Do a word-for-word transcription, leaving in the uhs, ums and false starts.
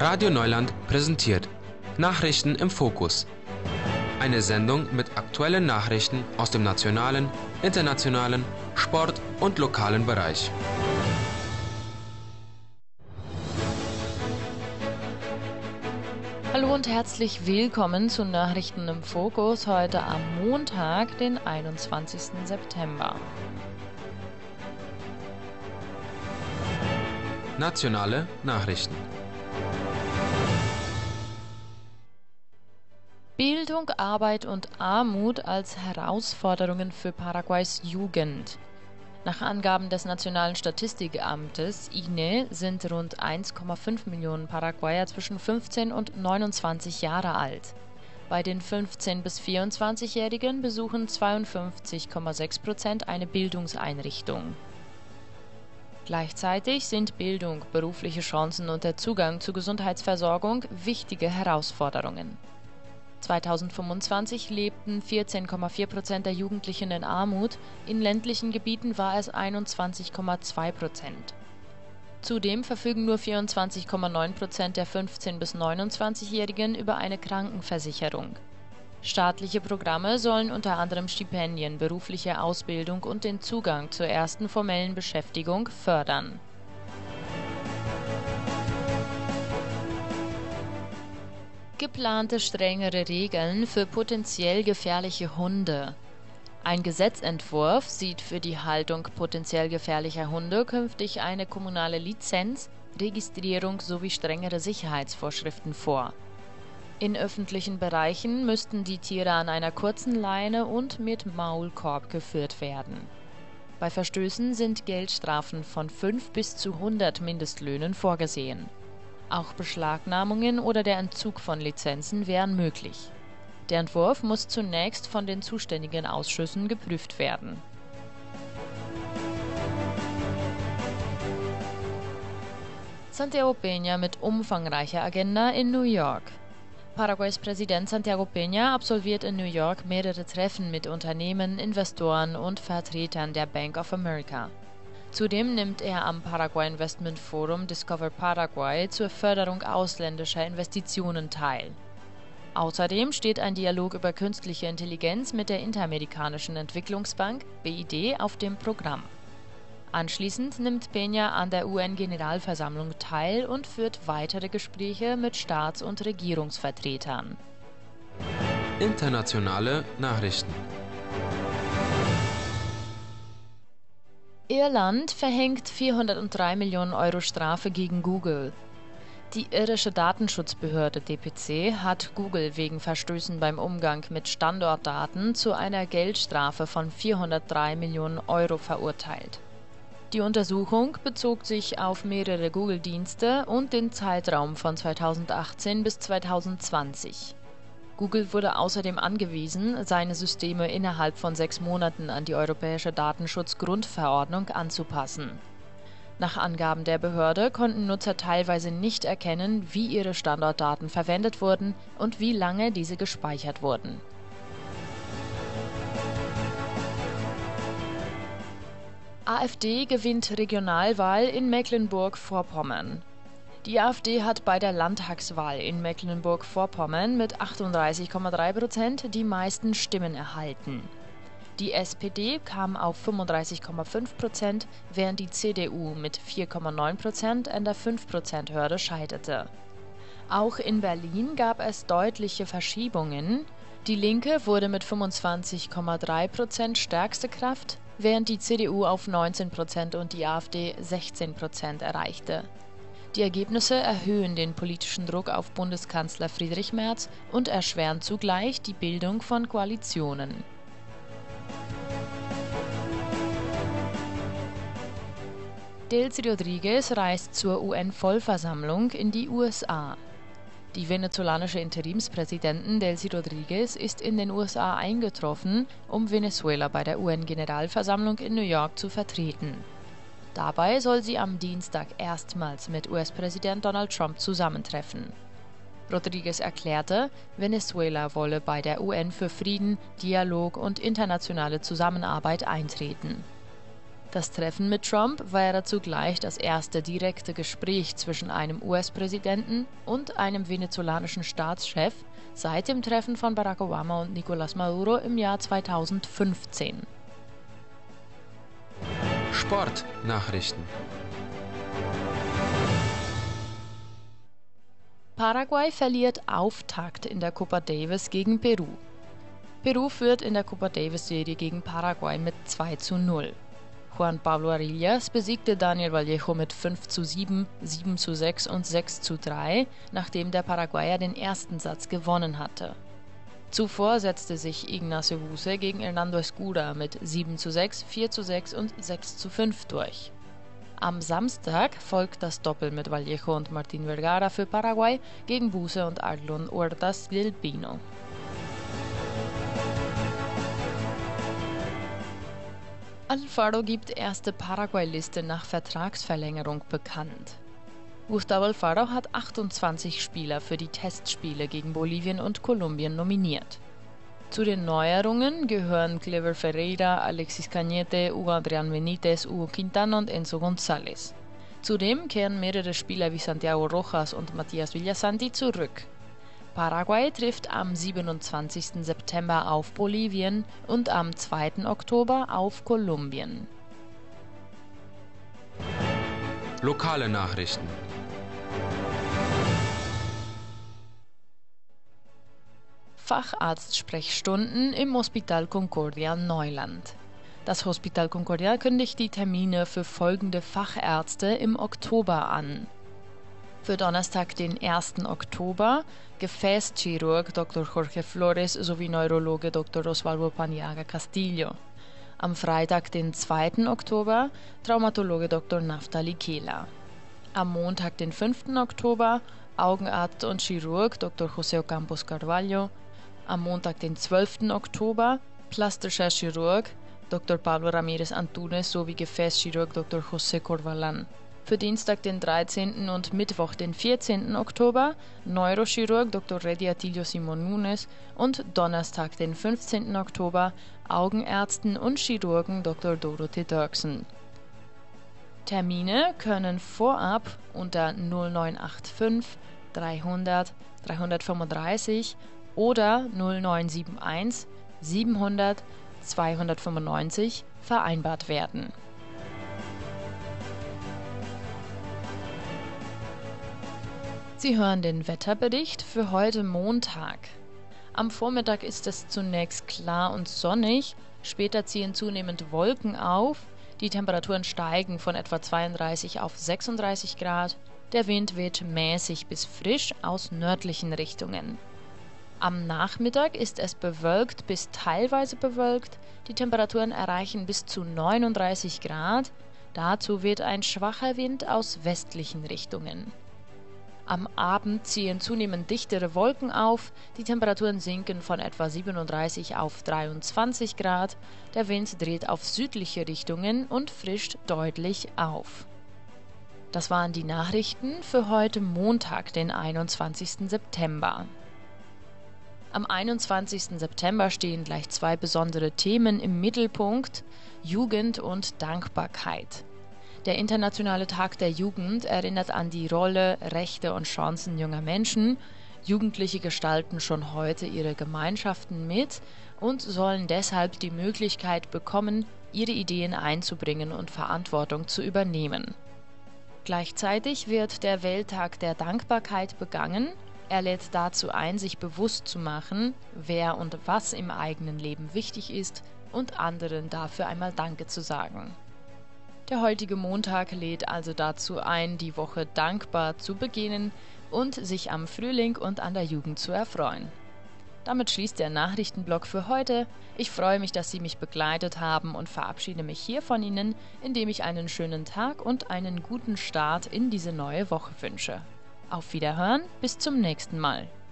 Radio Neuland präsentiert Nachrichten im Fokus. Eine Sendung mit aktuellen Nachrichten aus dem nationalen, internationalen, Sport- und lokalen Bereich. Hallo und herzlich willkommen zu Nachrichten im Fokus heute am Montag, den einundzwanzigsten September. Nationale Nachrichten. Bildung, Arbeit und Armut als Herausforderungen für Paraguays Jugend. Nach Angaben des Nationalen Statistikamtes I N E sind rund eins Komma fünf Millionen Paraguayer zwischen fünfzehn und neunundzwanzig Jahre alt. Bei den fünfzehn- bis vierundzwanzigjährigen besuchen zweiundfünfzig Komma sechs Prozent eine Bildungseinrichtung. Gleichzeitig sind Bildung, berufliche Chancen und der Zugang zur Gesundheitsversorgung wichtige Herausforderungen. zweitausendfünfundzwanzig lebten vierzehn Komma vier Prozent der Jugendlichen in Armut, in ländlichen Gebieten war es einundzwanzig Komma zwei Prozent. Zudem verfügen nur vierundzwanzig Komma neun Prozent der fünfzehn- bis neunundzwanzigjährigen über eine Krankenversicherung. Staatliche Programme sollen unter anderem Stipendien, berufliche Ausbildung und den Zugang zur ersten formellen Beschäftigung fördern. Geplante strengere Regeln für potenziell gefährliche Hunde. Ein Gesetzentwurf sieht für die Haltung potenziell gefährlicher Hunde künftig eine kommunale Lizenz, Registrierung sowie strengere Sicherheitsvorschriften vor. In öffentlichen Bereichen müssten die Tiere an einer kurzen Leine und mit Maulkorb geführt werden. Bei Verstößen sind Geldstrafen von fünf bis zu hundert Mindestlöhnen vorgesehen. Auch Beschlagnahmungen oder der Entzug von Lizenzen wären möglich. Der Entwurf muss zunächst von den zuständigen Ausschüssen geprüft werden. Santiago Peña mit umfangreicher Agenda in New York. Paraguays Präsident Santiago Peña absolviert in New York mehrere Treffen mit Unternehmen, Investoren und Vertretern der Bank of America. Zudem nimmt er am Paraguay Investment Forum Discover Paraguay zur Förderung ausländischer Investitionen teil. Außerdem steht ein Dialog über künstliche Intelligenz mit der Interamerikanischen Entwicklungsbank B I D auf dem Programm. Anschließend nimmt Peña an der U N-Generalversammlung teil und führt weitere Gespräche mit Staats- und Regierungsvertretern. Internationale Nachrichten. Irland verhängt vierhundertdrei Millionen Euro Strafe gegen Google. Die irische Datenschutzbehörde D P C hat Google wegen Verstößen beim Umgang mit Standortdaten zu einer Geldstrafe von vierhundertdrei Millionen Euro verurteilt. Die Untersuchung bezog sich auf mehrere Google-Dienste und den Zeitraum von zweitausendachtzehn bis zweitausendzwanzig. Google wurde außerdem angewiesen, seine Systeme innerhalb von sechs Monaten an die Europäische Datenschutzgrundverordnung anzupassen. Nach Angaben der Behörde konnten Nutzer teilweise nicht erkennen, wie ihre Standortdaten verwendet wurden und wie lange diese gespeichert wurden. AfD gewinnt Regionalwahl in Mecklenburg-Vorpommern. Die AfD hat bei der Landtagswahl in Mecklenburg-Vorpommern mit achtunddreißig Komma drei Prozent die meisten Stimmen erhalten. Die S P D kam auf fünfunddreißig Komma fünf Prozent, während die C D U mit vier Komma neun Prozent an der fünf Prozent Hürde scheiterte. Auch in Berlin gab es deutliche Verschiebungen. Die Linke wurde mit fünfundzwanzig Komma drei Prozent stärkste Kraft, während die C D U auf neunzehn Prozent und die AfD sechzehn Prozent erreichte. Die Ergebnisse erhöhen den politischen Druck auf Bundeskanzler Friedrich Merz und erschweren zugleich die Bildung von Koalitionen. Delcy Rodriguez reist zur U N-Vollversammlung in die U S A. Die venezolanische Interimspräsidentin Delcy Rodriguez ist in den U S A eingetroffen, um Venezuela bei der U N-Generalversammlung in New York zu vertreten. Dabei soll sie am Dienstag erstmals mit U S-Präsident Donald Trump zusammentreffen. Rodriguez erklärte, Venezuela wolle bei der U N für Frieden, Dialog und internationale Zusammenarbeit eintreten. Das Treffen mit Trump wäre zugleich das erste direkte Gespräch zwischen einem U S-Präsidenten und einem venezolanischen Staatschef seit dem Treffen von Barack Obama und Nicolás Maduro im Jahr zweitausendfünfzehn. Sportnachrichten. Paraguay verliert Auftakt in der Copa Davis gegen Peru. Peru führt in der Copa Davis-Serie gegen Paraguay mit zwei zu null. Juan Pablo Arillas besiegte Daniel Vallejo mit fünf zu sieben, sieben zu sechs und sechs zu drei, nachdem der Paraguayer den ersten Satz gewonnen hatte. Zuvor setzte sich Ignacio Buse gegen Hernando Escura mit sieben zu sechs, vier zu sechs und sechs zu fünf durch. Am Samstag folgt das Doppel mit Vallejo und Martín Vergara für Paraguay gegen Buse und Arlon Huertas Gilpino. Alfaro gibt erste Paraguay-Liste nach Vertragsverlängerung bekannt. Gustavo Alfaro hat achtundzwanzig Spieler für die Testspiele gegen Bolivien und Kolumbien nominiert. Zu den Neuerungen gehören Clever Ferreira, Alexis Cañete, Hugo Adrián Benítez, Hugo Quintana und Enzo González. Zudem kehren mehrere Spieler wie Santiago Rojas und Matías Villasanti zurück. Paraguay trifft am siebenundzwanzigsten September auf Bolivien und am zweiten Oktober auf Kolumbien. Lokale Nachrichten. Facharztsprechstunden im Hospital Concordia Neuland. Das Hospital Concordia kündigt die Termine für folgende Fachärzte im Oktober an. Für Donnerstag, den ersten Oktober, Gefäßchirurg Doktor Jorge Flores sowie Neurologe Doktor Osvaldo Paniaga Castillo. Am Freitag, den zweiten Oktober, Traumatologe Doktor Naftali Kehler. Am Montag, den fünften Oktober, Augenarzt und Chirurg Doktor José Ocampos Carvalho. Am Montag, den zwölften Oktober, plastischer Chirurg Doktor Pablo Ramírez Antunes sowie Gefäßchirurg Doktor José Corvalán. Für Dienstag, den dreizehnten und Mittwoch, den vierzehnten Oktober, Neurochirurg Doktor Reddy Atilio Simón Nunes und Donnerstag, den fünfzehnten Oktober, Augenärzten und Chirurgen Doktor Dorothee Dirksen. Termine können vorab unter null neun acht fünf dreihundert dreihundertfünfunddreißig oder null neun sieben eins siebenhundert zweihundertfünfundneunzig vereinbart werden. Sie hören den Wetterbericht für heute Montag. Am Vormittag ist es zunächst klar und sonnig, später ziehen zunehmend Wolken auf, die Temperaturen steigen von etwa zweiunddreißig auf sechsunddreißig Grad, der Wind weht mäßig bis frisch aus nördlichen Richtungen. Am Nachmittag ist es bewölkt bis teilweise bewölkt, die Temperaturen erreichen bis zu neununddreißig Grad, dazu weht ein schwacher Wind aus westlichen Richtungen. Am Abend ziehen zunehmend dichtere Wolken auf, die Temperaturen sinken von etwa siebenunddreißig auf dreiundzwanzig Grad, der Wind dreht auf südliche Richtungen und frischt deutlich auf. Das waren die Nachrichten für heute Montag, den einundzwanzigsten September. Am einundzwanzigsten September stehen gleich zwei besondere Themen im Mittelpunkt: Jugend und Dankbarkeit. Der Internationale Tag der Jugend erinnert an die Rolle, Rechte und Chancen junger Menschen. Jugendliche gestalten schon heute ihre Gemeinschaften mit und sollen deshalb die Möglichkeit bekommen, ihre Ideen einzubringen und Verantwortung zu übernehmen. Gleichzeitig wird der Welttag der Dankbarkeit begangen. Er lädt dazu ein, sich bewusst zu machen, wer und was im eigenen Leben wichtig ist und anderen dafür einmal Danke zu sagen. Der heutige Montag lädt also dazu ein, die Woche dankbar zu beginnen und sich am Frühling und an der Jugend zu erfreuen. Damit schließt der Nachrichtenblock für heute. Ich freue mich, dass Sie mich begleitet haben und verabschiede mich hier von Ihnen, indem ich einen schönen Tag und einen guten Start in diese neue Woche wünsche. Auf Wiederhören, bis zum nächsten Mal.